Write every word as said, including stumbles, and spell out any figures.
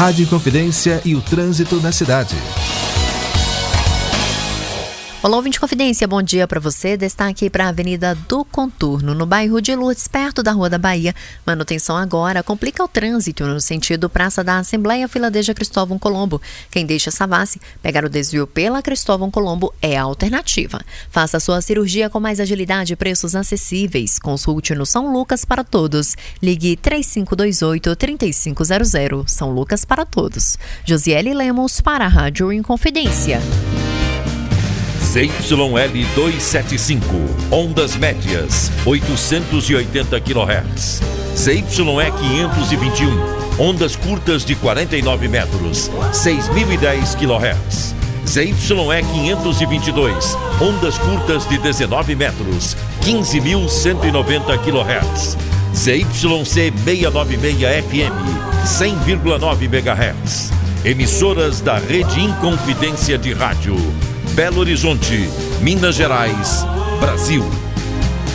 Rádio Inconfidência e o trânsito na cidade. Olá, ouvinte Confidência, bom dia para você. Destaque para a Avenida do Contorno, no bairro de Lourdes, perto da Rua da Bahia. Manutenção agora complica o trânsito no sentido Praça da Assembleia, Filadeja Cristóvão Colombo. Quem deixa Savassi, pegar o desvio pela Cristóvão Colombo é a alternativa. Faça sua cirurgia com mais agilidade e preços acessíveis. Consulte no São Lucas para Todos. Ligue três cinco dois oito, três cinco zero zero. São Lucas para Todos. Josiele Lemos para a Rádio Inconfidência. Z Y L duzentos e setenta e cinco, ondas médias, oitocentos e oitenta quilohertz. Z Y E quinhentos e vinte e um, ondas curtas de quarenta e nove metros, seis mil e dez quilohertz. Z Y E quinhentos e vinte e dois, ondas curtas de dezenove metros, quinze mil cento e noventa quilohertz. Z Y C seiscentos e noventa e seis F M, cem vírgula nove megahertz. Emissoras da Rede Inconfidência de Rádio. Belo Horizonte, Minas Gerais, Brasil.